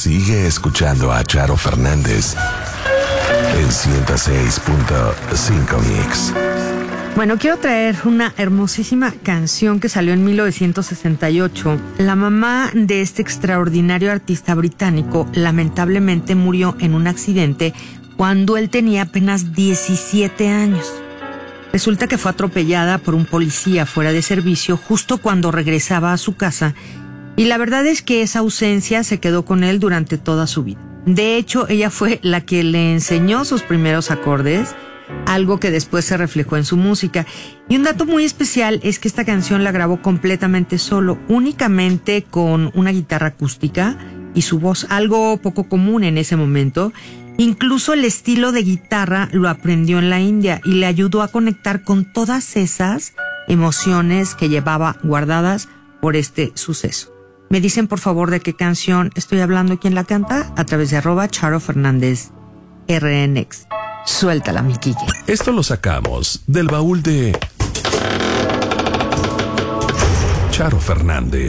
Sigue escuchando a Charo Fernández en 106.5 Mix. Bueno, quiero traer una hermosísima canción que salió en 1968. La mamá de este extraordinario artista británico lamentablemente murió en un accidente cuando él tenía apenas 17 años. Resulta que fue atropellada por un policía fuera de servicio justo cuando regresaba a su casa, y la verdad es que esa ausencia se quedó con él durante toda su vida. De hecho, ella fue la que le enseñó sus primeros acordes, algo que después se reflejó en su música. Y un dato muy especial es que esta canción la grabó completamente solo, únicamente con una guitarra acústica y su voz, algo poco común en ese momento. Incluso el estilo de guitarra lo aprendió en la India y le ayudó a conectar con todas esas emociones que llevaba guardadas por este suceso. Me dicen por favor de qué canción estoy hablando y quién la canta a través de @CharoFernándezRNX. Suéltala, mi Kike. Esto lo sacamos del baúl de Charo Fernández.